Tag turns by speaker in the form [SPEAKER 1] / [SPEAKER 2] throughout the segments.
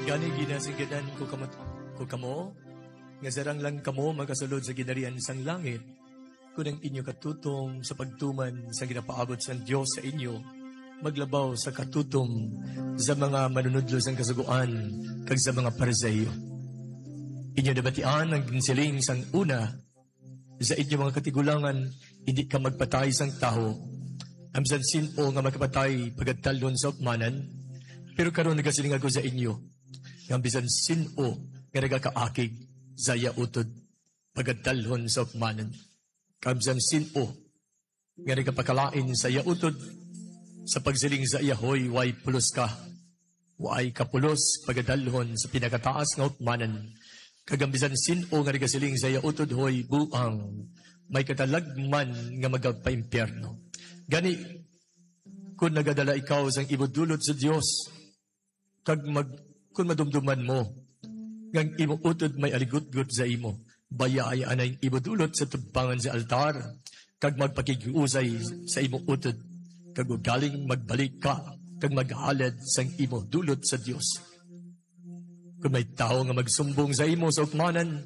[SPEAKER 1] Gani ginasigadan ko kamo, nga sarang lang kamo makasulod sa ginarian sang langit, kunang inyo katutong sa pagtuman sa ginapaabot sa Diyos sa inyo, maglabaw sa katutom sa mga manunudlo sang kasuguan, kag sa mga Pariseo. Inyo nabatian ang ginsiling sang una, sa inyo mga katigulangan, hindi ka magpatay sang tao, amsan sino nga magpatay pagkatalon sa ukmanan, pero karon nagasiling ako sa inyo, nga bisan sino nga nagakaakig sa yautod pagkatalon sa ukmanan. Kamsan sino nga nagapakalain sa yautod sa pagsiling sa iyahoy, way pulos ka, way kapulos pagkatalon sa pinakataas nga ukmanan. Kagambisan sino nga nagasiling sa yautod hoy buang, may katalagman nga magpaimpyerno. Gani, kung nagadala ikaw sang ibudulot sa Dios, kung madumduman mo, ngang imo utod may aligut-gut sa imo, bayay anay ibudulot sa tugbangan sa altar, kag magpakigiusay sa imo utod, kag galing magbalik ka, kag maghalad sang imo dulot sa Dios. Kung may tao nga magsumbong sa imo sa ukmanan,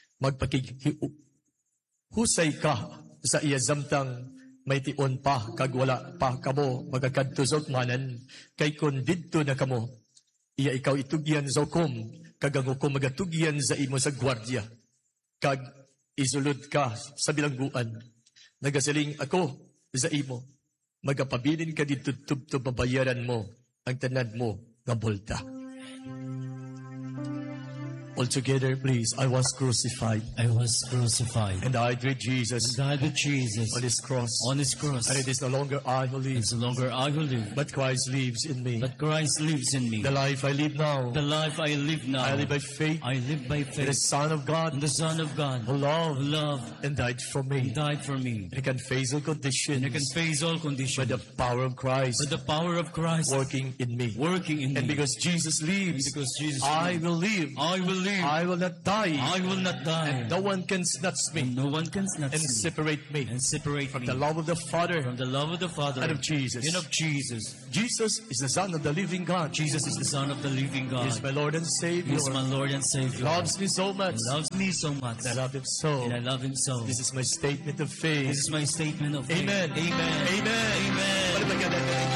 [SPEAKER 1] magpakihusay ka sa iya zamtang may tion pa, kag wala pa kamo magakadto sa ukmanan, kay kun didto na kamo, iya ikaw itugyan sa hukom, kag ang hukom magatugyan sa imo sa gwardya, kag isulod ka sa bilangguan. Nagasiling ako sa imo, magapabilin ka dito tubtob mabayaran mo ang tanad mo nga bolta. All together, please. I was crucified.
[SPEAKER 2] I was crucified.
[SPEAKER 1] And I with Jesus.
[SPEAKER 2] And I with Jesus.
[SPEAKER 1] On his cross.
[SPEAKER 2] On his cross.
[SPEAKER 1] And it is no longer I who live.
[SPEAKER 2] It's no longer I who live.
[SPEAKER 1] But Christ lives in me.
[SPEAKER 2] But Christ lives in me.
[SPEAKER 1] The life I live now.
[SPEAKER 2] The life I live now.
[SPEAKER 1] I live by faith.
[SPEAKER 2] I live by faith.
[SPEAKER 1] In the Son of God.
[SPEAKER 2] In the Son of God.
[SPEAKER 1] Who
[SPEAKER 2] loved.
[SPEAKER 1] And died for me.
[SPEAKER 2] And died for me.
[SPEAKER 1] And I can face all conditions.
[SPEAKER 2] And I can face all conditions.
[SPEAKER 1] By the power of Christ.
[SPEAKER 2] By the power of Christ.
[SPEAKER 1] Working in me.
[SPEAKER 2] Working in me.
[SPEAKER 1] And because Jesus lives.
[SPEAKER 2] And because Jesus
[SPEAKER 1] I will live.
[SPEAKER 2] I will live.
[SPEAKER 1] I will not die.
[SPEAKER 2] I will not die.
[SPEAKER 1] And no one can snatch me.
[SPEAKER 2] And no one can snatch
[SPEAKER 1] and
[SPEAKER 2] me.
[SPEAKER 1] Separate me.
[SPEAKER 2] And separate
[SPEAKER 1] from
[SPEAKER 2] me.
[SPEAKER 1] the love of the Father.
[SPEAKER 2] From the love of the Father.
[SPEAKER 1] And of Jesus.
[SPEAKER 2] And of Jesus.
[SPEAKER 1] Jesus is the Son of the living God.
[SPEAKER 2] Jesus is the Son of the living God.
[SPEAKER 1] He is my Lord and Savior.
[SPEAKER 2] He is my Lord and Savior.
[SPEAKER 1] He loves me so much.
[SPEAKER 2] He loves me so much.
[SPEAKER 1] And I love him so.
[SPEAKER 2] And I love him so.
[SPEAKER 1] This is my statement of faith.
[SPEAKER 2] This is my statement of faith.
[SPEAKER 1] Amen.
[SPEAKER 2] Amen.
[SPEAKER 1] Amen.
[SPEAKER 2] Amen.
[SPEAKER 1] Amen.